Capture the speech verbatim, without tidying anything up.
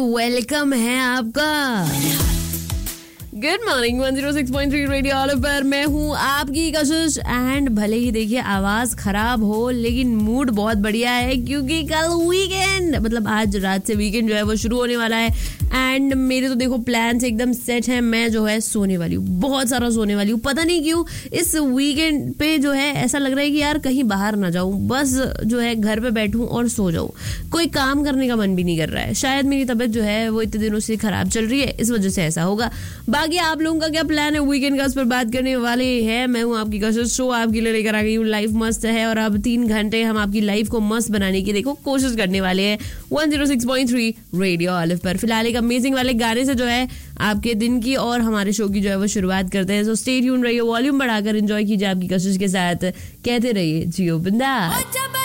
Welcome है आपका। Good morning one zero six point three radio all पर मैं हूँ आपकी कशिश। एंड भले ही देखिए आवाज खराब हो लेकिन मूड बहुत बढ़िया है क्योंकि कल वीकेंड, मतलब आज रात से वीकेंड जो है वो शुरू होने वाला है। एंड मेरे तो देखो प्लान्स एकदम सेट हैं। मैं जो है सोने वाली हूँ, बहुत सारा सोने वाली हूँ। पता नहीं क्यों इस वीकेंड पे जो है ऐसा लग रहा है कि यार कहीं बाहर ना जाऊं, बस जो है घर पे बैठूं और सो जाऊं। कोई काम करने का मन भी नहीं कर रहा है। शायद मेरी तबीयत जो है वो इतने दिनों से खराब चल रही है, इस वजह से ऐसा होगा। बाकी आप लोगों का क्या प्लान है वीकेंड का, उस पर बात करने वाले हैं। मैं हूँ आपकी कशिश, शो आपके लिए लेकर आ गई हूँ। लाइफ मस्त है और अब तीन घंटे हम आपकी लाइफ को मस्त बनाने की देखो कोशिश करने वाले हैं one zero six point three radio olive पर। फिलहाल एक अमेजिंग वाले गाने से जो है आपके दिन की और हमारे शो की जो है वो शुरुआत करते हैं। सो स्टे ट्यून रहिए, वॉल्यूम बढ़ाकर एंजॉय कीजिए आपकी कशिश के साथ। कहते रहिए जियो बिंदास।